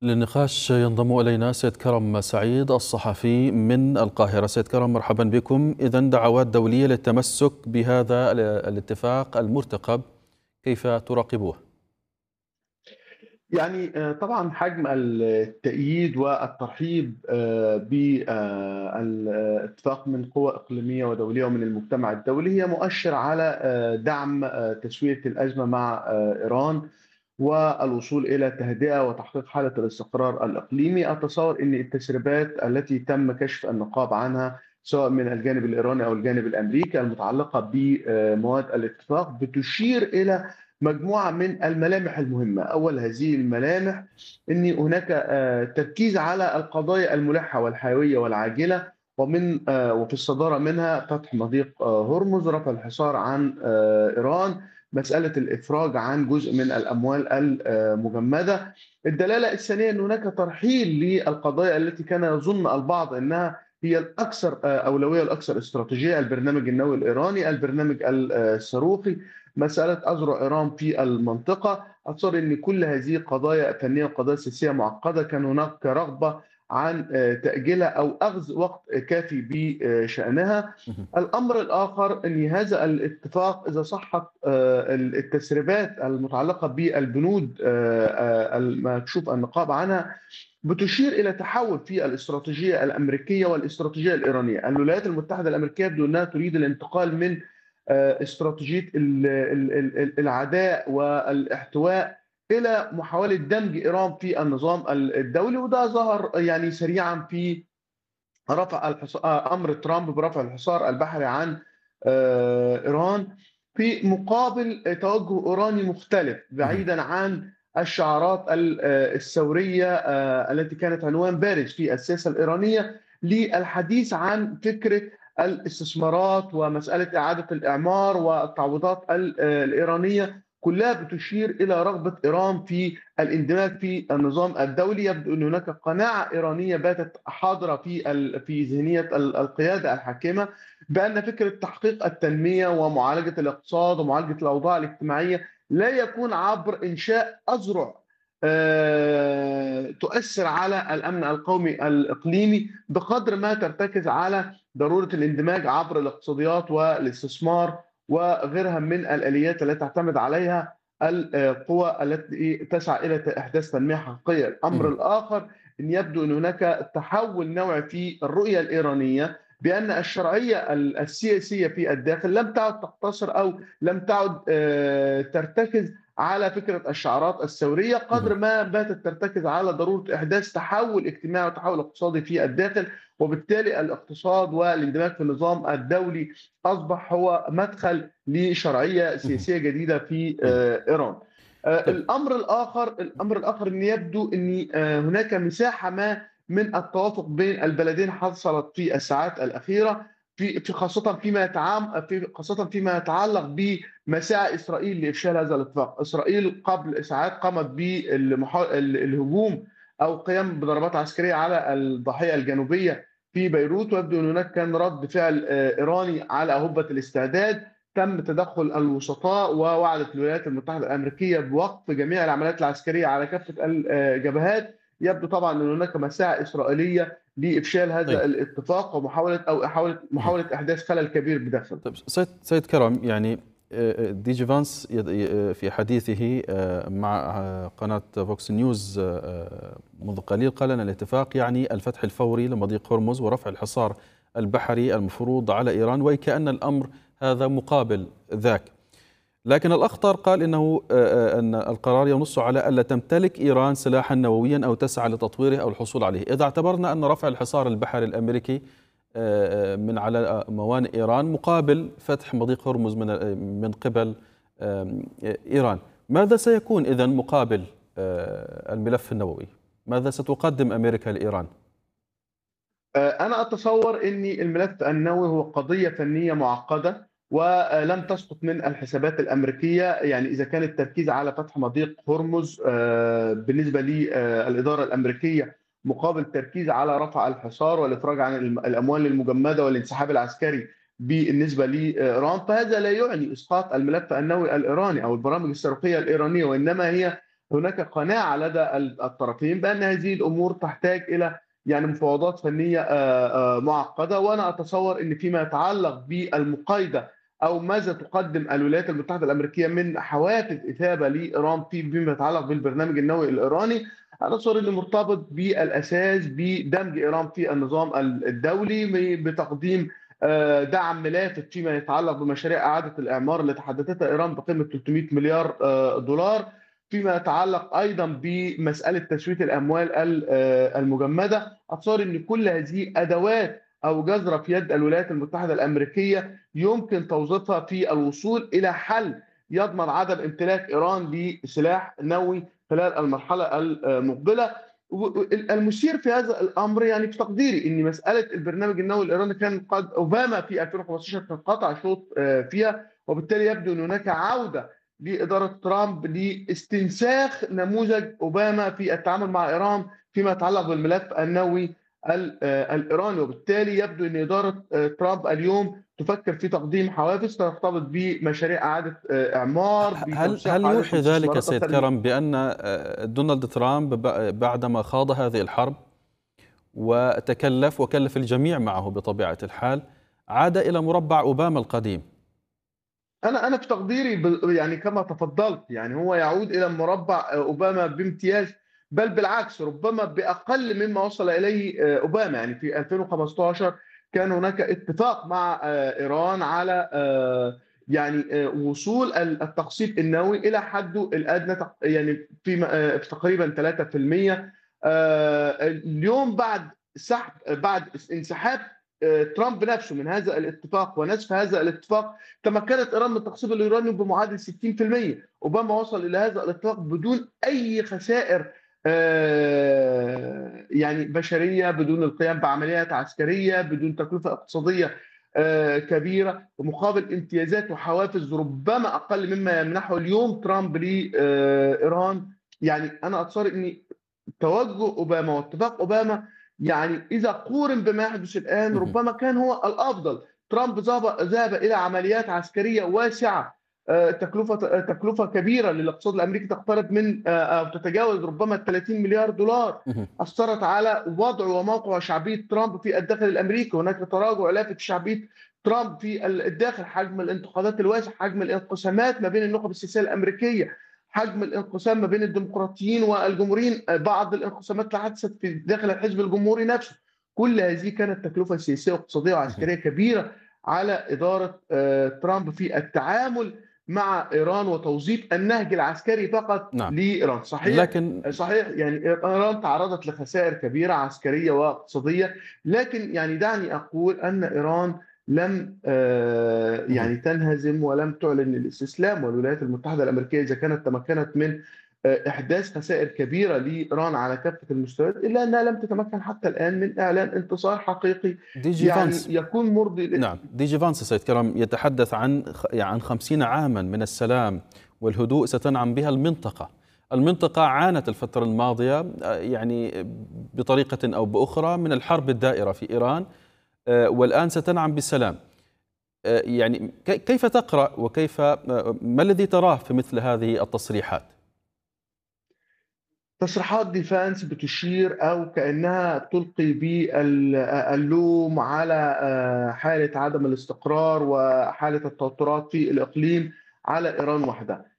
للنقاش ينضم إلينا سيد كرم سعيد الصحفي من القاهرة. سيد كرم، مرحبا بكم. إذن دعوات دولية للتمسك بهذا الاتفاق المرتقب، كيف تراقبوه؟ طبعا حجم التأييد والترحيب بالاتفاق من قوى إقليمية ودولية ومن المجتمع الدولي هي مؤشر على دعم تسوية الأزمة مع إيران والوصول إلى تهدئة وتحقيق حالة الاستقرار الإقليمي. أتصور أن التسريبات التي تم كشف النقاب عنها سواء من الجانب الإيراني أو الجانب الأمريكي المتعلقة بمواد الاتفاق بتشير إلى مجموعة من الملامح المهمة. أول هذه الملامح أن هناك تركيز على القضايا الملحة والحيوية والعاجلة، وفي الصدارة منها فتح مضيق هرمز، رفع الحصار عن إيران، مسألة الإفراج عن جزء من الأموال المجمدة. الدلالة الثانية أن هناك ترحيل للقضايا التي كان يظن البعض أنها هي الأكثر أولوية، الأكثر استراتيجية: البرنامج النووي الإيراني، البرنامج الصاروخي، مسألة أذرع إيران في المنطقة. أتصور أن كل هذه قضايا فنية وقضايا سياسية معقدة كان هناك رغبة عن تأجيلها أو أخذ وقت كافي بشأنها. الأمر الآخر أن هذا الاتفاق إذا صحت التسريبات المتعلقة بالبنود المكشوف النقاب عنها بتشير إلى تحول في الاستراتيجية الأمريكية والاستراتيجية الإيرانية. الولايات المتحدة الأمريكية يبدو أنها تريد الانتقال من استراتيجية العداء والاحتواء إلى محاولة دمج إيران في النظام الدولي، وده ظهر سريعا في رفع امر ترامب برفع الحصار البحري عن ايران، في مقابل توجه ايراني مختلف بعيدا عن الشعارات الثوريه التي كانت عنوان بارز في السياسه الايرانيه، للحديث عن فكره الاستثمارات ومساله اعاده الاعمار والتعويضات الايرانيه، كلها بتشير الى رغبه ايران في الاندماج في النظام الدولي. يبدو ان هناك قناعه ايرانيه باتت حاضره في ذهنيه القياده الحاكمه بان فكره تحقيق التنميه ومعالجه الاقتصاد ومعالجه الاوضاع الاجتماعيه لا يكون عبر انشاء اذرع تؤثر على الامن القومي الاقليمي، بقدر ما ترتكز على ضروره الاندماج عبر الاقتصاديات والاستثمار وغيرها من الاليات التي تعتمد عليها القوى التي تسعى الى احداث تنميه حقيقيه. الامر الاخر ان يبدو ان هناك تحول نوعي في الرؤيه الايرانيه بان الشرعيه السياسيه في الداخل لم تعد تقتصر او لم تعد ترتكز على فكره الشعارات الثوريه، قدر ما باتت ترتكز على ضروره احداث تحول اجتماعي وتحول اقتصادي في الداخل، وبالتالي الاقتصاد والاندماج في النظام الدولي اصبح هو مدخل لشرعيه سياسيه جديده في ايران. طيب. الامر الاخر ان يبدو ان هناك مساحه ما من التوافق بين البلدين حصلت في الساعات الاخيره، في خاصه فيما يتعلق بمساعي اسرائيل لافشال هذا الاتفاق. اسرائيل قبل ساعات قامت بالهجوم او قيام بضربات عسكريه على الضاحيه الجنوبيه في بيروت، ويبدو ان هناك كان رد فعل ايراني على هبه الاستعداد. تم تدخل الوسطاء ووعدت الولايات المتحده الامريكيه بوقف جميع العمليات العسكريه على كافه الجبهات. يبدو طبعا ان هناك مساعي اسرائيليه لافشال طيب. هذا الاتفاق ومحاوله او محاوله احداث خلل كبير بداخله. طيب، سيد كرم، يعني دي جي فانس في حديثه مع قناة فوكس نيوز منذ قليل قال أن الاتفاق يعني الفتح الفوري لمضيق هرمز ورفع الحصار البحري المفروض على إيران، وكأن الأمر هذا مقابل ذاك. لكن الأخطر قال إنه أن القرار ينص على ألا تمتلك إيران سلاحا نوويا أو تسعى لتطويره أو الحصول عليه. إذا اعتبرنا أن رفع الحصار البحري الأمريكي من على موانئ إيران مقابل فتح مضيق هرمز من قبل إيران، ماذا سيكون إذن مقابل الملف النووي؟ ماذا ستقدم أمريكا لإيران؟ أنا أتصور أن الملف النووي هو قضية فنية معقدة ولم تسقط من الحسابات الأمريكية. إذا كان التركيز على فتح مضيق هرمز بالنسبة للإدارة الأمريكية مقابل التركيز على رفع الحصار والإفراج عن الأموال المجمدة والانسحاب العسكري بالنسبة لإيران، فهذا لا يعني إسقاط الملف النووي الإيراني أو البرامج الصاروخية الإيرانية، وإنما هي هناك قناعة لدى الطرفين بأن هذه الأمور تحتاج إلى يعني مفاوضات فنية معقدة، وأنا أتصور أن فيما يتعلق بالمقايضة أو ماذا تقدم الولايات المتحدة الأمريكية من حوافز إثابة لإيران فيما يتعلق بالبرنامج النووي الإيراني، أنا أتصور أنه مرتبط بالأساس بدمج إيران في النظام الدولي، بتقديم دعم لافت فيما يتعلق بمشاريع إعادة الإعمار اللي تحدثتها إيران بقيمة 300 مليار دولار، فيما يتعلق ايضا بمساله تسويه الاموال المجمده. اتصور ان كل هذه ادوات او جزره في يد الولايات المتحده الامريكيه يمكن توظيفها في الوصول الى حل يضمن عدم امتلاك ايران لسلاح نووي خلال المرحله المقبله. المثير في هذا الامر يعني في تقديري ان مساله البرنامج النووي الايراني كان قد اوباما في 2015 كان قطع شوط فيها، وبالتالي يبدو ان هناك عوده لإدارة ترامب لاستنساخ نموذج أوباما في التعامل مع إيران فيما يتعلق بالملف النووي الإيراني، وبالتالي يبدو أن إدارة ترامب اليوم تفكر في تقديم حوافز ترتبط بمشاريع إعادة إعمار، بتوسيع هل قاعدة يوحي ذلك الاستثمارات سيد الخارجية. كرم بأن دونالد ترامب بعدما خاض هذه الحرب وتكلف وكلف الجميع معه بطبيعة الحال عاد إلى مربع أوباما القديم؟ أنا في تقديري يعني كما تفضلت، يعني هو يعود إلى مربع أوباما بامتياز، بل بالعكس ربما بأقل مما وصل إليه أوباما. يعني في 2015 كان هناك اتفاق مع إيران على يعني وصول التقسيط النووي إلى حده الأدنى، يعني في تقريبا 3%. اليوم بعد سحب، بعد انسحاب ترامب نفسه من هذا الاتفاق ونسف هذا الاتفاق، تمكنت ايران من تخصيب اليورانيوم بمعادل 60%. اوباما وصل الى هذا الاتفاق بدون اي خسائر يعني بشريه، بدون القيام بعمليات عسكريه، بدون تكلفه اقتصاديه كبيره، ومقابل امتيازات وحوافز ربما اقل مما يمنحه اليوم ترامب لايران. يعني انا اتصور ان توجه اوباما واتفاق اوباما يعني اذا قورن بما يحدث الان مهم. ربما كان هو الافضل. ترامب ذهب الى عمليات عسكريه واسعه، تكلفه كبيره للاقتصاد الامريكي تقترب من او تتجاوز ربما 30 مليار دولار، مهم. اثرت على وضع وموقع شعبيه ترامب في الداخل الامريكي. هناك تراجع لافت في شعبيه ترامب في الداخل، حجم الانتقادات الواسع، حجم الانقسامات ما بين النخب السياسيه الامريكيه، حجم الانقسام ما بين الديمقراطيين والجمهوريين، بعض الانقسامات اللي حدثت في داخل الحزب الجمهوري نفسه. كل هذه كانت تكلفه سياسيه واقتصاديه مهم. وعسكريه كبيره على اداره ترامب في التعامل مع ايران وتوظيف النهج العسكري فقط نعم. لايران. صحيح، لكن صحيح، يعني ايران تعرضت لخسائر كبيره عسكريه واقتصاديه، لكن يعني دعني اقول ان ايران لم مهم. يعني تنهزم ولم تعلن الاستسلام، والولايات المتحدة الأمريكية إذا كانت تمكنت من إحداث خسائر كبيرة لإيران على كافة المستويات، إلا أنها لم تتمكن حتى الآن من إعلان انتصار حقيقي دي جي يعني فانس، يكون مرضي. نعم، دي جي فانس سيد كرم يتحدث عن يعني 50 عاما من السلام والهدوء ستنعم بها المنطقة. المنطقة عانت الفترة الماضية يعني بطريقة أو بأخرى من الحرب الدائرة في إيران، والآن ستنعم بالسلام. يعني كيف تقرأ وكيف ما الذي تراه في مثل هذه التصريحات؟ تصريحات ديفانس بتشير أو كأنها تلقي باللوم على حالة عدم الاستقرار وحالة التوترات في الإقليم على إيران وحدها.